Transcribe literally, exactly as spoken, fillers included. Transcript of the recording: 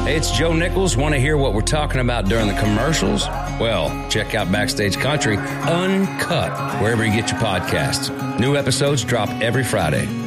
Hey, it's Joe Nichols. Want to hear what we're talking about during the commercials? Well, check out Backstage Country Uncut, wherever you get your podcasts. New episodes drop every Friday.